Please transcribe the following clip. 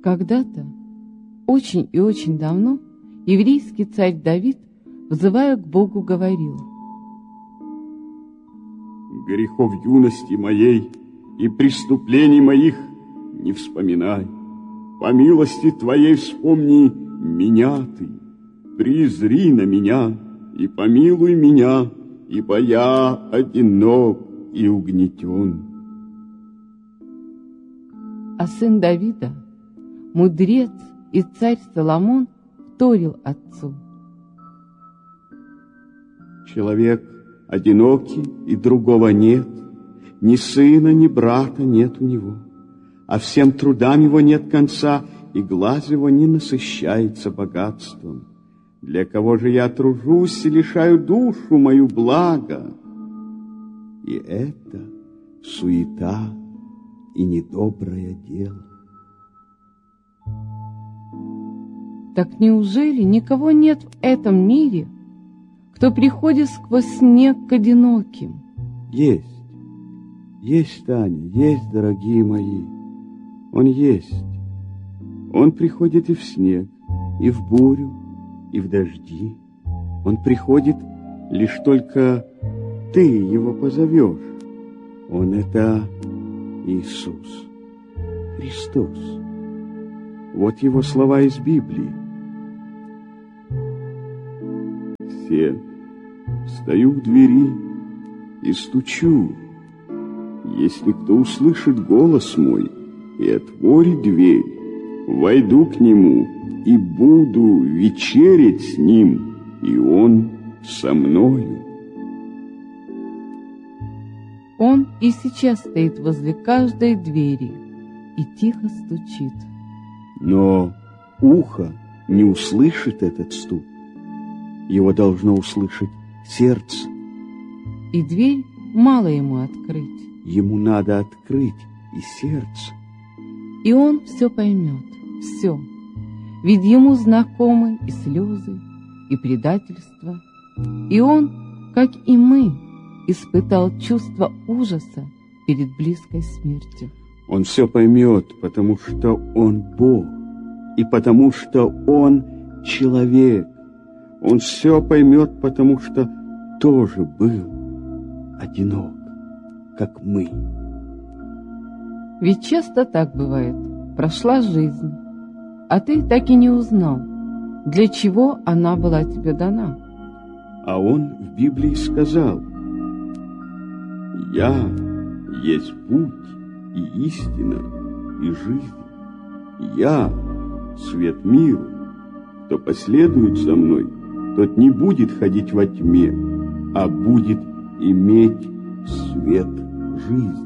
Когда-то, очень и очень давно, еврейский царь Давид, взывая к Богу, говорил: «Грехов юности моей и преступлений моих не вспоминай. По милости Твоей вспомни меня Ты, презри на меня и помилуй меня, ибо я одинок и угнетен». А сын Давида, мудрец и царь Соломон, вторил отцу: «Человек одинокий, и другого нет, ни сына, ни брата нет у него, а всем трудам его нет конца, и глаз его не насыщается богатством. Для кого же я тружусь и лишаю душу мою блага? И это суета и недоброе дело». Так неужели никого нет в этом мире, кто приходит сквозь снег к одиноким? Есть, Таня, есть, дорогие мои, он есть. Он приходит и в снег, и в бурю, и в дожди. Он приходит, лишь только ты его позовешь. Он — это Иисус, Христос. Вот его слова из Библии. Все стою в двери и стучу. Если кто услышит голос мой и отворит дверь, войду к нему и буду вечерять с ним, и он со мною. Он и сейчас стоит возле каждой двери и тихо стучит. Но ухо не услышит этот стук. Его должно услышать сердце. И дверь мало ему открыть. Ему надо открыть и сердце. И он все поймет, все. Ведь ему знакомы и слезы, и предательство. И он, как и мы, испытал чувство ужаса перед близкой смертью. Он все поймет, потому что он Бог, и потому что он человек. Он все поймет, потому что тоже был одинок, как мы. Ведь часто так бывает. Прошла жизнь, а ты так и не узнал, для чего она была тебе дана. А он в Библии сказал: «Я есть путь и истина и жизнь. Я свет миру. Кто последует за мной, тот не будет ходить во тьме, а будет иметь свет жизни».